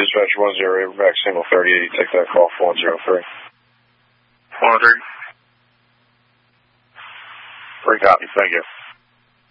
Dispatch 108, back single 38, take that call 103. 103. Free copy, thank you.